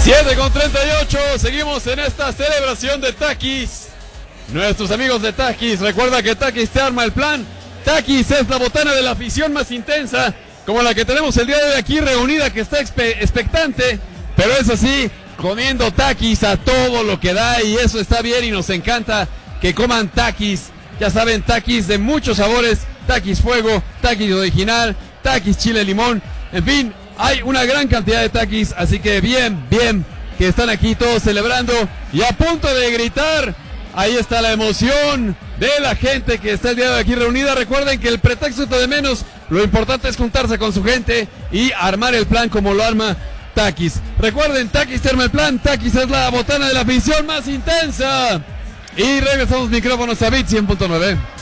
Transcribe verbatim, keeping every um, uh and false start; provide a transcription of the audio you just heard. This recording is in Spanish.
siete con treinta y ocho, seguimos en esta celebración de Takis. Nuestros amigos de Takis, recuerda que Takis te arma el plan. Takis es la botana de la afición más intensa, como la que tenemos el día de hoy aquí reunida, que está expectante, pero es así, comiendo Takis a todo lo que da, y eso está bien y nos encanta que coman Takis. Ya saben, Takis de muchos sabores, Takis fuego, Takis original, Takis chile limón, en fin, hay una gran cantidad de Takis, así que bien, bien, que están aquí todos celebrando y a punto de gritar. Ahí está la emoción de la gente que está el día de hoy aquí reunida. Recuerden que el pretexto está de menos, lo importante es juntarse con su gente y armar el plan como lo arma Takis. Recuerden, Takis te arma el plan, Takis es la botana de la afición más intensa. Y regresamos micrófonos a Beat cien punto nueve.